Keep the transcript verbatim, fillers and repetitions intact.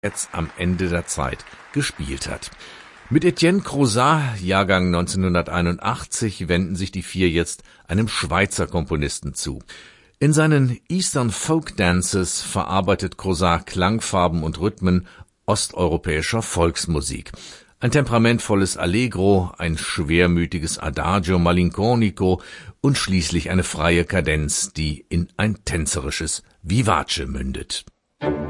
jetzt am Ende der Zeit gespielt hat. Mit Etienne Crozat, Jahrgang neunzehnhunderteinundachtzig, wenden sich die vier jetzt einem Schweizer Komponisten zu. In seinen Eastern Folk Dances verarbeitet Crozat Klangfarben und Rhythmen osteuropäischer Volksmusik. Ein temperamentvolles Allegro, ein schwermütiges Adagio malinconico und schließlich eine freie Kadenz, die in ein tänzerisches Vivace mündet.